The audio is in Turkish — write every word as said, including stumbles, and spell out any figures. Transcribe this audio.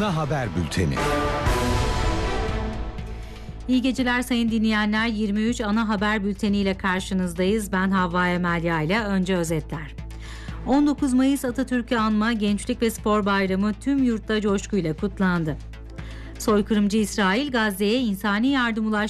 Ana haber bülteni. İyi geceler sayın dinleyenler. yirmi üç ana haber bülteniyle karşınızdayız. Ben Havva Emelya ile önce özetler. on dokuz Mayıs Atatürk'ü anma Gençlik ve Spor Bayramı tüm yurtta coşkuyla kutlandı. Soykırımcı İsrail Gazze'ye insani yardım ulaştırdı.